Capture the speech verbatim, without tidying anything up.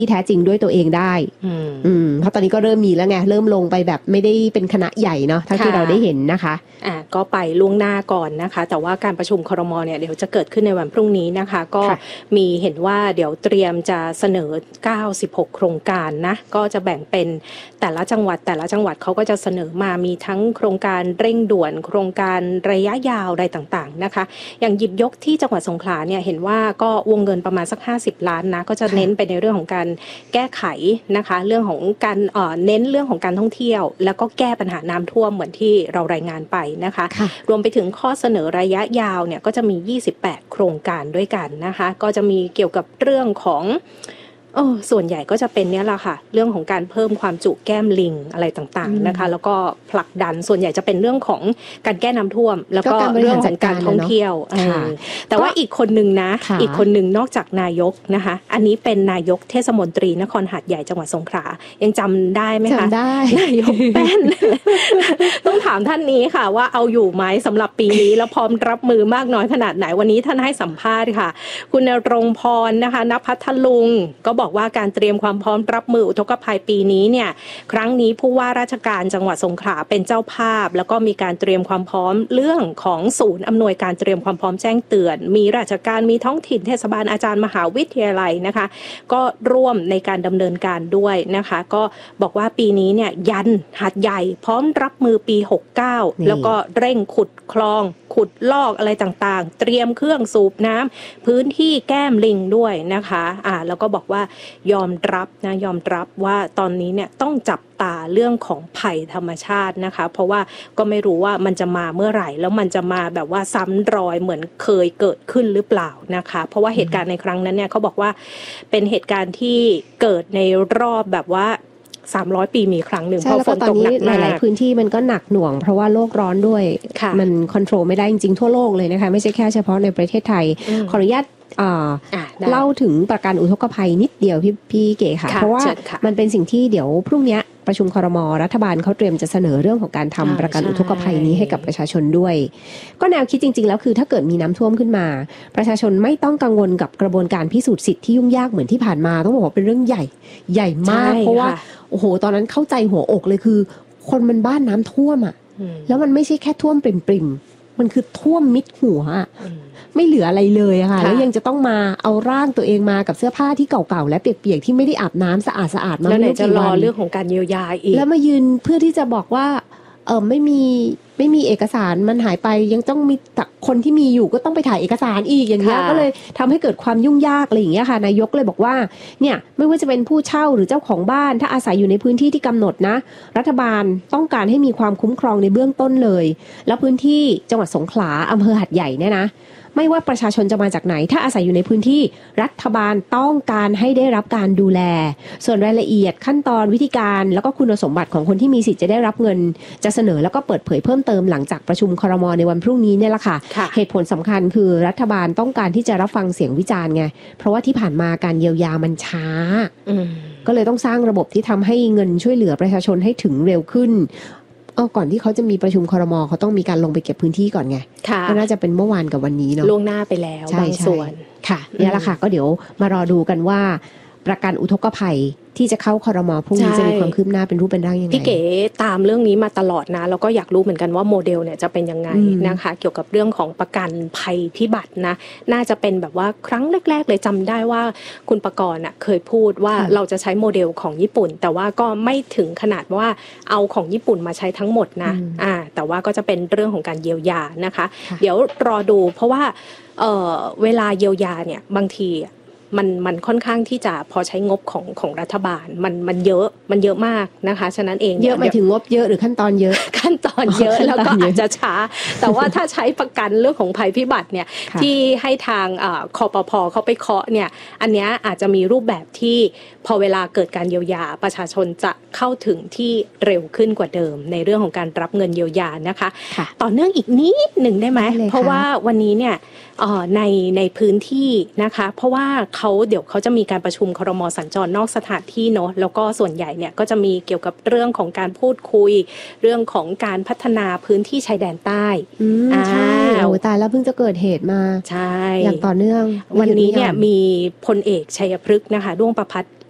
ที่แท้จริงด้วยตัวเองได้อืมเพราะตอนนี้ก็เริ่มมีแล้วไงเริ่มลงไปแบบไม่ได้เป็นคณะใหญ่เนาะทั้งที่เราได้เห็นนะคะอ่าก็ไปล่วงหน้าก่อนนะคะแต่ว่าการประชุมครม.เนี่ยเดี๋ยวจะเกิดขึ้นในวันพรุ่งนี้นะคะก็มีเห็นว่าเดี๋ยวเตรียมจะเสนอเก้าสิบหกโครงการนะก็จะแบ่งเป็นแต่ละจังหวัดแต่ละจังหวัดเขาก็จะเสนอมามีทั้งโครงการเร่งด่วนโครงการระยะยาวอะไรต่างๆนะคะอย่างหยิบยกที่จังหวัดสงขลาเนี่ยเห็นว่าก็วงเงินประมาณสักห้าสิบล้านนะก็จะเน้นไปในเรื่องของการแก้ไขนะคะเรื่องของการเอ่อเน้นเรื่องของการท่องเที่ยวแล้วก็แก้ปัญหาน้ำท่วมเหมือนที่เรารายงานไปนะคะรวมไปถึงข้อเสนอระยะยาวเนี่ยก็จะมียี่สิบแปดโครงการด้วยกันนะคะก็จะมีเกี่ยวกับเรื่องของเออส่วนใหญ่ก็จะเป็นเนี้ยแหละค่ะเรื่องของการเพิ่มความจุแก้มลิงอะไรต่างๆนะคะแล้วก็ผลักดันส่วนใหญ่จะเป็นเรื่องของการแก้น้ำท่วมแล้วก็เรื่องของการท่องเที่ยวแต่ว่าอีกคนนึงนะอีกคนนึงนอกจากนายกนะคะอันนี้เป็นนายกเทศมนตรีนครหาดใหญ่จังหวัดสงขลายังจำได้ไหมคะจำได้นายกแป้น ต้องถามท่านนี้ค่ะว่าเอาอยู่ไหมสำหรับปีนี้แล้วพร้อมรับมือมากน้อยขนาดไหนวันนี้ท่านให้สัมภาษณ์ค่ะคุณณรงค์พรนะคะณพัทลุงก็บอกว่าการเตรียมความพร้อมรับมืออุทกภัยปีนี้เนี่ยครั้งนี้ผู้ว่าราชการจังหวัดสงขลาเป็นเจ้าภาพแล้วก็มีการเตรียมความพร้อมเรื่องของศูนย์อำนวยการเตรียมความพร้อมแจ้งเตือนมีราชการมีท้องถิ่นเทศบาลอาจารย์มหาวิทยาลัยนะคะก็ร่วมในการดำเนินการด้วยนะคะก็บอกว่าปีนี้เนี่ยยันหาดใหญ่พร้อมรับมือปีหกสิบเก้าแล้วก็เร่งขุดคลองขุดลอกอะไรต่างๆเตรียมเครื่องสูบน้ำพื้นที่แก้มลิงด้วยนะคะอ่าแล้วก็บอกว่ายอมรับนะยอมรับว่าตอนนี้เนี่ยต้องจับตาเรื่องของภัยธรรมชาตินะคะเพราะว่าก็ไม่รู้ว่ามันจะมาเมื่อไหร่แล้วมันจะมาแบบว่าซ้ำรอยเหมือนเคยเกิดขึ้นหรือเปล่านะคะเพราะว่าเหตุการณ์ในครั้งนั้นเนี่ยเขาบอกว่าเป็นเหตุการณ์ที่เกิดในรอบแบบว่าสามร้อยปีมีครั้งหนึ่งเพราะฝนตกหนักมากหลายๆพื้นที่มันก็หนักหน่วงเพราะว่าโลกร้อนด้วยมันคอนโทรลไม่ได้จริงๆทั่วโลกเลยนะคะไม่ใช่แค่เฉพาะในประเทศไทยขออนุญาตเล่าถึงประกันอุทกภัยนิดเดียวพี่พี่เก๋ค่ะเพราะว่ามันเป็นสิ่งที่เดี๋ยวพรุ่งนี้ประชุมครม.รัฐบาลเขาเตรียมจะเสนอเรื่องของการทำประกันอุทกภัยนี้ให้กับประชาชนด้วยก็แนวคิดจริงๆแล้วคือถ้าเกิดมีน้ำท่วมขึ้นมาประชาชนไม่ต้องกังวลกับกระบวนการพิสูจน์สิทธิ์ที่ยุ่งยากเหมือนที่ผ่านมาต้องบอกว่าเป็นเรื่องใหญ่ใหญ่มากเพราะว่าโอ้โหตอนนั้นเข้าใจหัวอกเลยคือคนมันบ้านน้ำท่วมอ่ะแล้วมันไม่ใช่แค่ท่วมปริ่มๆมันคือท่วมมิดหัวไม่เหลืออะไรเลยอะค่ะแล้วยังจะต้องมาเอาร่างตัวเองมากับเสื้อผ้าที่เก่าๆและเปียกๆที่ไม่ได้อาบน้ำสะอาดๆมาแล้วไหนจะรอเรื่องของการเยียวยาอีกแล้วมายืนเพื่อที่จะบอกว่าเออไม่มีไม่มีเอกสารมันหายไปยังต้องมีคนที่มีอยู่ก็ต้องไปถ่ายเอกสารอีกอย่างเงี้ยก็เลยทำให้เกิดความยุ่งยากอะไรอย่างเงี้ยค่ะนายกเลยบอกว่าเนี่ยไม่ว่าจะเป็นผู้เช่าหรือเจ้าของบ้านถ้าอาศัยอยู่ในพื้นที่ที่กำหนดนะรัฐบาลต้องการให้มีความคุ้มครองในเบื้องต้นเลยแล้วพื้นที่จังหวัดสงขลาอำเภอหาดใหญ่เนี่ยนะไม่ว่าประชาชนจะมาจากไหนถ้าอาศัยอยู่ในพื้นที่รัฐบาลต้องการให้ได้รับการดูแลส่วนรายละเอียดขั้นตอนวิธีการแล้วก็คุณสมบัติของคนที่มีสิทธิ์จะได้รับเงินจะเสนอแล้วก็เปิดเผยเพิ่มเติมหลังจากประชุมครม.ในวันพรุ่งนี้เนี่ยแหละค่ะเหตุผลสำคัญคือรัฐบาลต้องการที่จะรับฟังเสียงวิจารณ์ไงเพราะว่าที่ผ่านมาการเยียวยามันช้าก็เลยต้องสร้างระบบที่ทำให้เงินช่วยเหลือประชาชนให้ถึงเร็วขึ้นเอาก่อนที่เขาจะมีประชุมครม.เขาต้องมีการลงไปเก็บพื้นที่ก่อนไงก็น่าจะเป็นเมื่อวานกับวันนี้เนาะล่วงหน้าไปแล้วบางส่วนค่ะนี่แหละค่ะก็เดี๋ยวมารอดูกันว่าประกันอุทกภัยที่จะเข้าครม.พรุ่งนี้จะมีความคืบหน้าเป็นรูปเป็นร่างยังไงพี่เก๋ตามเรื่องนี้มาตลอดนะแล้วก็อยากรู้เหมือนกันว่าโมเดลเนี่ยจะเป็นยังไงนะคะเกี่ยวกับเรื่องของประกันภัยพิบัตินะน่าจะเป็นแบบว่าครั้งแรกๆเลยจำได้ว่าคุณปกรณ์อ่ะเคยพูดว่าเราจะใช้โมเดลของญี่ปุ่นแต่ว่าก็ไม่ถึงขนาดว่าเอาของญี่ปุ่นมาใช้ทั้งหมดนะอ่าแต่ว่าก็จะเป็นเรื่องของการเยียวยานะคะเดี๋ยวรอดูเพราะว่าเอ่อเวลาเยียวยาเนี่ยบางทีมันมันค่อนข้างที่จะพอใช้งบของของรัฐบาลมันมันเยอะมันเยอะมากนะคะฉะนั้นเองเยอะหมายถึงงบเยอะหรือขั้นตอนเยอะขั้นตอนเยอะแล้วก็อาจจะช้าแต่ว่าถ้าใช้ประกันเรื่องของภัยพิบัติเนี่ยที่ให้ทางคปภ.เขาไปเคาะเนี่ยอันนี้อาจจะมีรูปแบบที่พอเวลาเกิดการเยียวยาประชาชนจะเข้าถึงที่เร็วขึ้นกว่าเดิมในเรื่องของการรับเงินเยียวยานะคะต่อเนื่องอีกนิดหนึ่งได้ไหมเพราะว่าวันนี้เนี่ยในในพื้นที่นะคะเพราะว่าเขาเดี๋ยวเขาจะมีการประชุมครม.สัญจรนอกสถานที่เนาะแล้วก็ส่วนใหญ่เนี่ยก็จะมีเกี่ยวกับเรื่องของการพูดคุยเรื่องของการพัฒนาพื้นที่ชายแดนใต้ใช่โอ้ตายแล้วเพิ่งจะเกิดเหตุมาใช่อย่างต่อเนื่องวันนี้เนี่ยมีพลเอกชัยพฤกษ์นะคะด้วงประภัส